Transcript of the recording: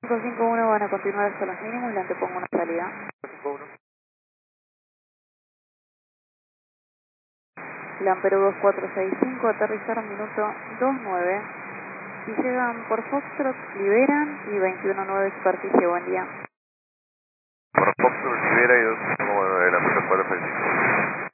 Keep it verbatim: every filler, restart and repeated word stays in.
cinco cinco uno van a continuar hasta los mínimos, le antepongo una salida. cinco uno. Lampero dos cuatro seis cinco, aterrizaron minuto dos nueve. Si llegan por Foxtrot, liberan y veintiuno nueve superficie, buen día. Por Foxtrot libera y dos nueve, la cuatro seis cinco.